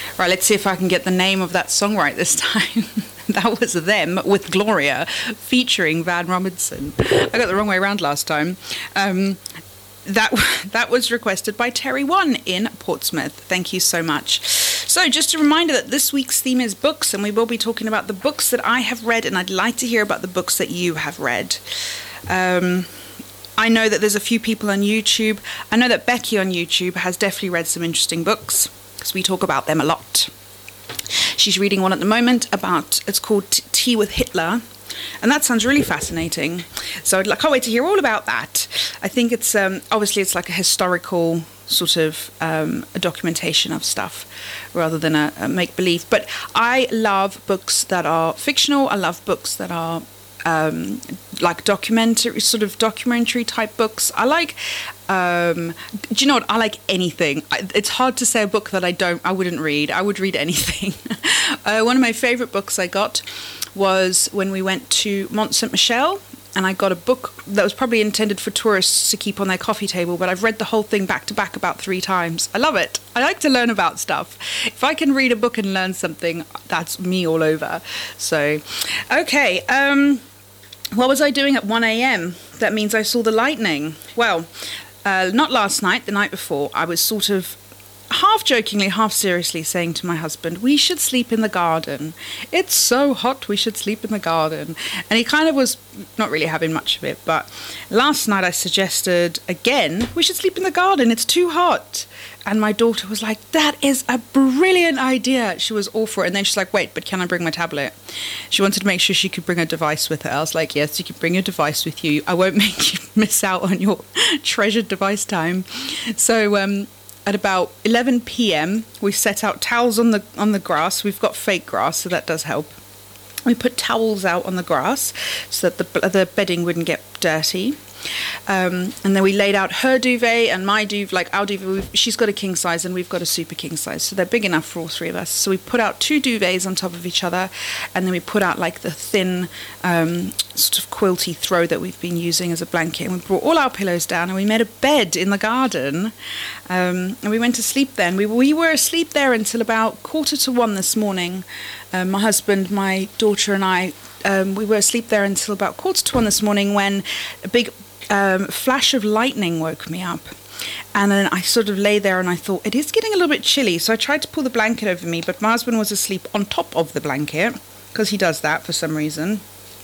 Right, let's see if I can get the name of that song right this time. That was Them with Gloria, featuring Van Robinson. I got the wrong way around last time. That was requested by Terry One in Portsmouth. Thank you so much. So just a reminder that this week's theme is books, and we will be talking about the books that I have read, and I'd like to hear about the books that you have read. I know that there's a few people on YouTube. I know that Becky on YouTube has definitely read some interesting books, because we talk about them a lot. She's reading one at the moment it's called Tea with Hitler, and that sounds really fascinating. So I can't wait to hear all about that. I think it's obviously it's like a historical sort of a documentation of stuff rather than a make-believe. But I love books that are fictional. I love books that are like documentary type books. I like do you know what? I like anything. It's hard to say a book that I wouldn't read. I would read anything. One of my favorite books I got was when we went to Mont Saint Michel, and I got a book that was probably intended for tourists to keep on their coffee table, but I've read the whole thing back to back about 3 times. I love it. I like to learn about stuff. If I can read a book and learn something, that's me all over. So, okay. What was I doing at 1 a.m.? That means I saw the lightning. Well, not last night, the night before. I was sort of half jokingly, half seriously saying to my husband, we should sleep in the garden. It's so hot, we should sleep in the garden. And he kind of was not really having much of it. But last night I suggested, again, we should sleep in the garden. It's too hot. And my daughter was like, that is a brilliant idea. She was all for it. And then she's like, wait, but can I bring my tablet? She wanted to make sure she could bring a device with her. I was like, yes, you can bring your device with you. I won't make you miss out on your treasured device time. So at about 11 p.m., we set out towels on the grass. We've got fake grass, so that does help. We put towels out on the grass so that the bedding wouldn't get dirty. And then we laid out her duvet and my duvet, like our duvet. She's got a king size and we've got a super king size, so they're big enough for all 3 of us. So we put out 2 duvets on top of each other, and then we put out like the thin sort of quilty throw that we've been using as a blanket, and we brought all our pillows down and we made a bed in the garden, and we went to sleep then. We were asleep there until about 1:45 this morning. My husband, my daughter and I, we were asleep there until about 1:45 this morning, when a big flash of lightning woke me up. And then I sort of lay there and I thought, it is getting a little bit chilly. So I tried to pull the blanket over me, but my husband was asleep on top of the blanket, because he does that for some reason.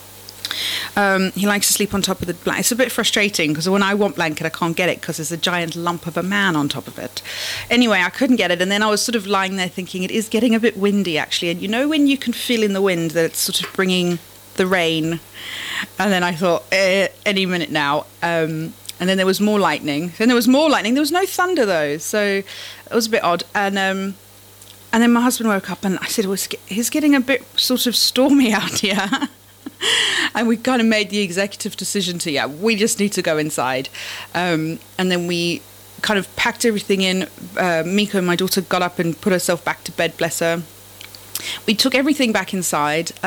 He likes to sleep on top of the blanket. It's a bit frustrating, because when I want blanket, I can't get it because there's a giant lump of a man on top of it. Anyway, I couldn't get it. And then I was sort of lying there thinking, it is getting a bit windy, actually. And you know when you can feel in the wind that it's sort of bringing the rain? And then I thought, any minute now. And then there was more lightning. Then there was more lightning. There was no thunder, though. So it was a bit odd. And then my husband woke up and I said, well, it's getting a bit sort of stormy out here. And we kind of made the executive decision to, we just need to go inside. And then we kind of packed everything in. Miko, my daughter, got up and put herself back to bed, bless her. We took everything back inside.